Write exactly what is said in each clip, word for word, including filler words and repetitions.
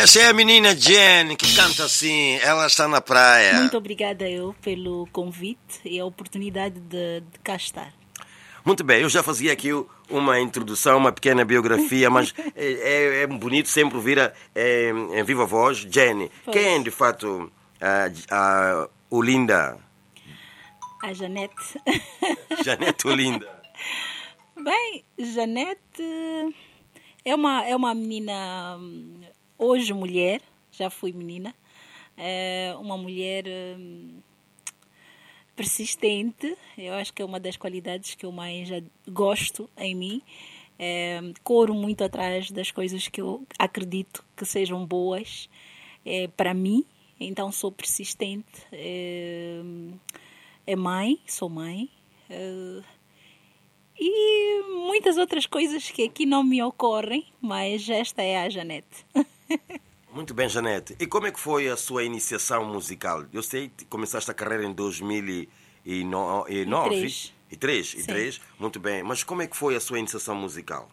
Essa é a menina Jen, que canta assim, ela está na praia. Muito obrigada eu pelo convite e a oportunidade de, de cá estar. Muito bem, eu já fazia aqui uma introdução, uma pequena biografia, mas é, é bonito sempre ouvir a, é, em viva voz Jen. Pois. Quem é, de fato, a, a Olinda? A Janete. Janete Olinda. Bem, Janete é uma, é uma menina, hoje mulher, já fui menina, é uma mulher hum, persistente. Eu acho que é uma das qualidades que eu mais já gosto em mim. É, corro muito atrás das coisas que eu acredito que sejam boas é, para mim, então sou persistente. É, é mãe, sou mãe. É, e muitas outras coisas que aqui não me ocorrem, mas esta é a Janete. Muito bem, Janete. E como é que foi a sua iniciação musical? Eu sei que começaste a carreira em dois mil e nove. E três. E três. Muito bem. Mas como é que foi a sua iniciação musical?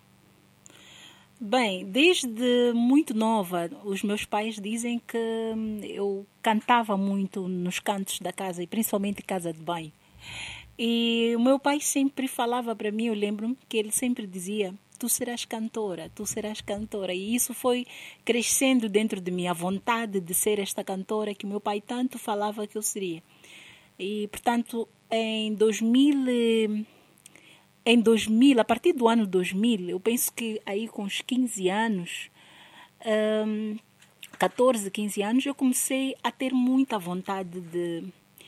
Bem, desde muito nova, os meus pais dizem que eu cantava muito nos cantos da casa, e principalmente casa de banho. E o meu pai sempre falava para mim, eu lembro-me que ele sempre dizia: tu serás cantora, tu serás cantora. E isso foi crescendo dentro de mim, a vontade de ser esta cantora que o meu pai tanto falava que eu seria. E, portanto, em dois mil, em dois mil, a partir do ano dois mil, eu penso que aí com uns quinze anos, um, catorze, quinze anos, eu comecei a ter muita vontade de...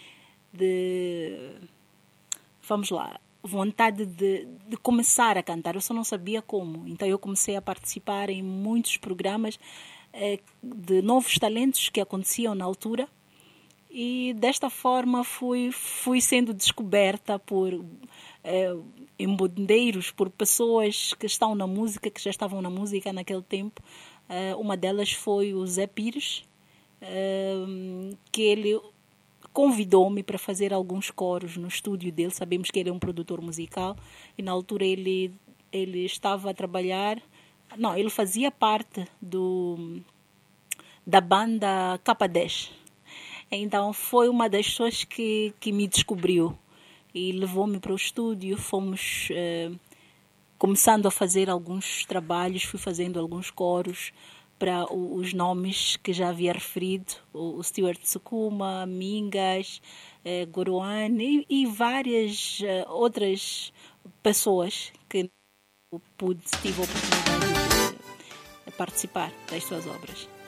de vamos lá, vontade de, de começar a cantar. Eu só não sabia como. Então eu comecei a participar em muitos programas eh, de novos talentos que aconteciam na altura, e desta forma fui, fui sendo descoberta por eh, embondeiros, por pessoas que estão na música, que já estavam na música naquele tempo. Eh, uma delas foi o Zé Pires, eh, que ele convidou-me para fazer alguns coros no estúdio dele. Sabemos que ele é um produtor musical e na altura ele, ele estava a trabalhar... Não, ele fazia parte do, da banda K dez. Então foi uma das pessoas que, que me descobriu e levou-me para o estúdio. Fomos eh, começando a fazer alguns trabalhos, fui fazendo alguns coros para os nomes que já havia referido, o Stuart Sukuma, Mingas, eh, Goroane e, e várias eh, outras pessoas que eu pude, tive a oportunidade de participar das suas obras.